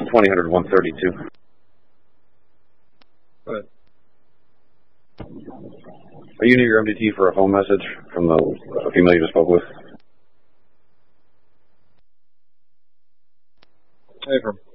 2000 132. Go ahead. Are you near your MDT for a phone message from the female you just spoke with? Hey, from